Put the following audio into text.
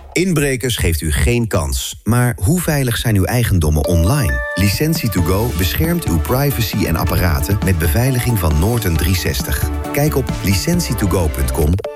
Inbrekers geeft u geen kans. Maar hoe veilig zijn uw eigendommen online? Licentie2Go beschermt uw privacy en apparaten met beveiliging van Norton 360. Kijk op licentietogo.com